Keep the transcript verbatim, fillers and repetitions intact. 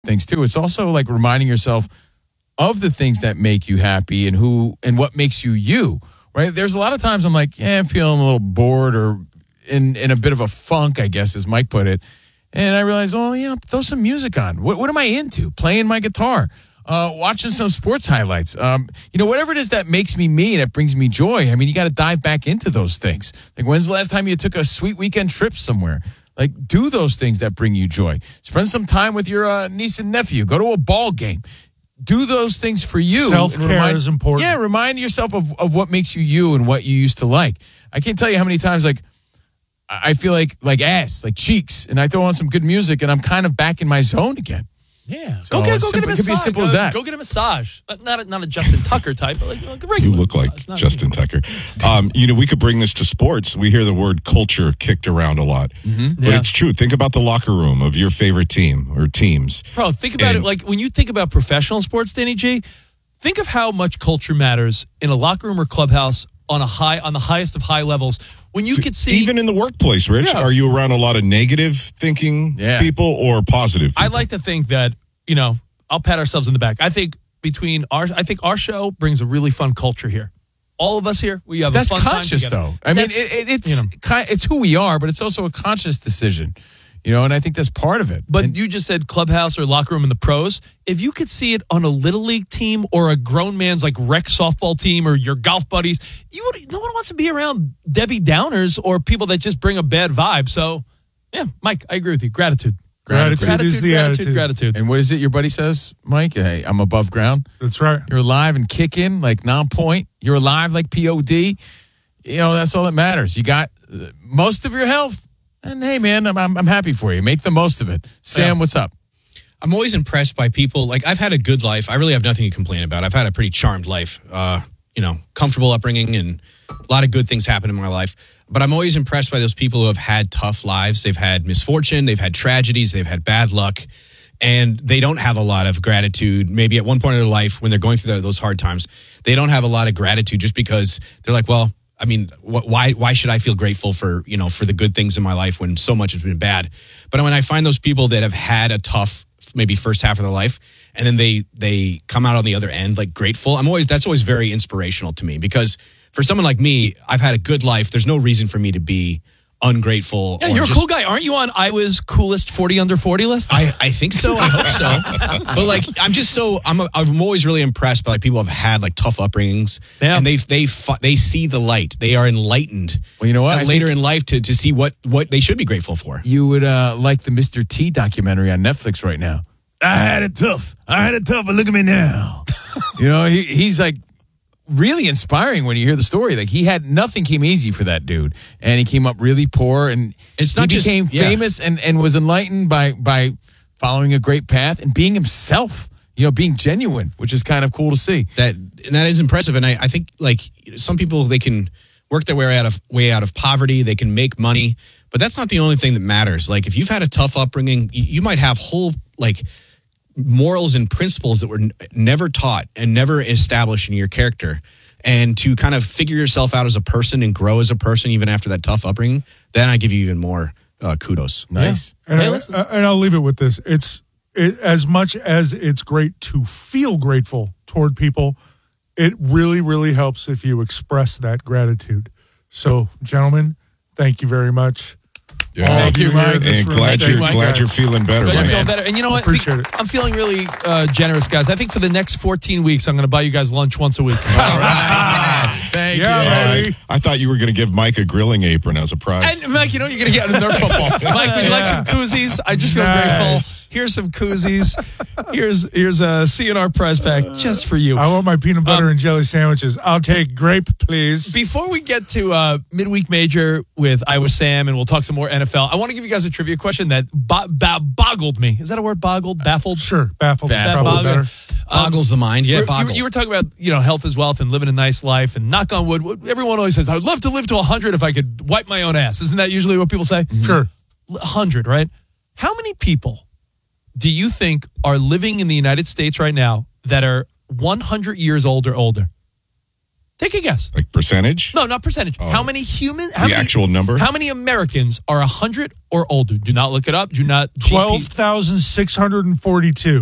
things too. It's also like reminding yourself of the things that make you happy and who and what makes you you, right? There's a lot of times I'm like, yeah, I'm feeling a little bored or in, in a bit of a funk, I guess, as Mike put it. And I realized, oh, you know, throw some music on. What, what am I into? Playing my guitar, uh, watching some sports highlights. Um, you know, whatever it is that makes me me and that brings me joy. I mean, you got to dive back into those things. Like, when's the last time you took a sweet weekend trip somewhere? Like, do those things that bring you joy. Spend some time with your uh, niece and nephew. Go to a ball game. Do those things for you. Self-care remind, is important. Yeah, remind yourself of, of what makes you you and what you used to like. I can't tell you how many times, like, I feel like like ass, like cheeks, and I throw on some good music, and I'm kind of back in my zone again. Yeah, so go get, go simple, get a massage. It could be as simple go, as that. Go get a massage. Not a, not a Justin Tucker type, but like, like a regular. You look like massage. Justin Tucker. Um, you know, we could bring this to sports. We hear the word culture kicked around a lot, Mm-hmm. but Yeah. it's true. Think about the locker room of your favorite team or teams. Bro, think about And- it. Like when you think about professional sports, Danny G, think of how much culture matters in a locker room or clubhouse on a high on the highest of high levels. When you could see, Even in the workplace, Rich, Yeah. are you around a lot of negative thinking Yeah. people or positive people? I like to think that, you know, I'll pat ourselves in the back. I think between our, I think our show brings a really fun culture here. All of us here, we have That's a fun conscious, time together. though. I mean, That's, it, it, it's you know. ki- it's who we are, but it's also a conscious decision, you know. And I think that's part of it. But And- you just said clubhouse or locker room in the pros. If you could see it on a little league team or a grown man's like rec softball team or your golf buddies, you would, no one wants to be around Debbie Downers or people that just bring a bad vibe. So, yeah, Mike, I agree with you. Gratitude. Gratitude is the gratitude, attitude. Gratitude. and what is it your buddy says, Mike? Hey, I'm above ground. That's right. You're alive and kicking like non-point. You're alive like P O D. You know, that's all that matters. You got uh, most of your health. And hey, man, I'm, I'm I'm happy for you. Make the most of it. Sam, Yeah. what's up? I'm always impressed by people. Like, I've had a good life. I really have nothing to complain about. I've had a pretty charmed life, uh, you know, comfortable upbringing, and a lot of good things happen in my life. But I'm always impressed by those people who have had tough lives. They've had misfortune, they've had tragedies, they've had bad luck, and they don't have a lot of gratitude. Maybe at one point in their life when they're going through those hard times, they don't have a lot of gratitude just because they're like, well, I mean, wh- why why should I feel grateful for, you know, for the good things in my life when so much has been bad? But when I find those people that have had a tough, maybe first half of their life, and then they they come out on the other end like grateful, I'm always that's always very inspirational to me, because for someone like me, I've had a good life. There's no reason for me to be ungrateful. Yeah, or you're just- a cool guy. Aren't you on I was coolest forty under forty list? I, I think so. I hope so. But like, I'm just so I'm I'm always really impressed by like people who have had like tough upbringings, Yeah. and they they fi- they see the light. They are enlightened. Well, you know what? uh, I later think- in life to to see what what they should be grateful for. You would uh, like the Mister T documentary on Netflix right now. I had it tough. I had it tough, but look at me now. You know, he, he's like really inspiring when you hear the story. Like, he had nothing came easy for that dude, and he came up really poor, and It's not he just- became yeah. famous and, and was enlightened by by following a great path and being himself. You know, being genuine, which is kind of cool to see. That and that is impressive. And I, I think like some people, they can work their way out of way out of poverty. They can make money, but that's not the only thing that matters. Like, if you've had a tough upbringing, you, you might have whole like morals and principles that were n- never taught and never established in your character. And to kind of figure yourself out as a person and grow as a person even after that tough upbringing, then I give you even more uh, kudos. Nice. And, Hey, I, listen. uh, and I'll leave it with this. It's it, as much as it's great to feel grateful toward people, it really, really helps if you express that gratitude. So, gentlemen, thank you very much. Yeah. All Thank of you, here Mike. in this And room. glad Thank you're you, glad guys. you're feeling better, But I man. feel better. And you know what? Appreciate it. I'm feeling really uh, generous, guys. I think for the next fourteen weeks, I'm going to buy you guys lunch once a week. Thank Yeah, you. Uh, baby. I thought you were going to give Mike a grilling apron as a prize. And Mike, you know what you're going to get in Nerf football. Mike, would you like some koozies? I just feel Nice. grateful. Here's some koozies. Here's here's a C N R prize pack just for you. I want my peanut butter Um, and jelly sandwiches. I'll take grape, please. Before we get to uh, midweek major with Iowa Sam, and we'll talk some more N F L, I want to give you guys a trivia question that bo- bo- boggled me. Is that a word? Boggled? Baffled? Sure, baffled. is Baffled. probably Boggled. better. Boggles the mind. Yeah, You were- you, boggle. were, you were talking about, you know, health is wealth and living a nice life, and knock on wood. what- Everyone always says, I would love to live to one hundred if I could wipe my own ass. Isn't that usually what people say? Sure. one hundred, right? How many people do you think are living in the United States right now that are one hundred years old or older? Take a guess. Like percentage? No, not percentage. Oh. How many human? How The many, actual number? How many Americans are one hundred or older? Do not look it up. Do not. twelve thousand six hundred forty-two.